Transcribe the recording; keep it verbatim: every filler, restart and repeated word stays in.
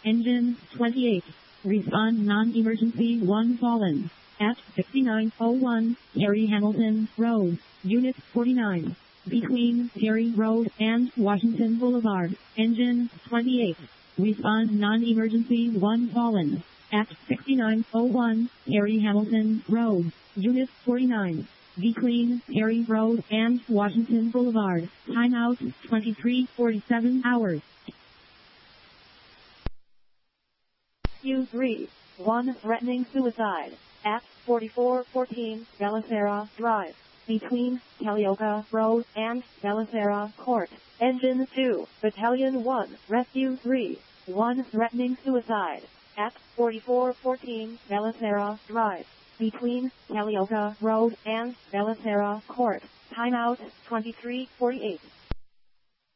Engine twenty-eight. Respond non-emergency one fallen. At sixty-nine oh one, Terry Hamilton Road, Unit forty-nine. Between Terry Road and Washington Boulevard. Engine twenty-eight. Respond non-emergency one fallen. At sixty-nine oh one, Terry Hamilton Road, Unit forty-nine. Between Terry Road and Washington Boulevard. Timeout twenty-three forty-seven hours. U three one threatening suicide at forty-four fourteen Belisara Drive, between Calliope Road and Belisara Court. Engine two, Battalion one, Rescue three one threatening suicide at forty-four fourteen Belisara Drive, between Calliope Road and Belisara Court. Timeout twenty-three forty-eight.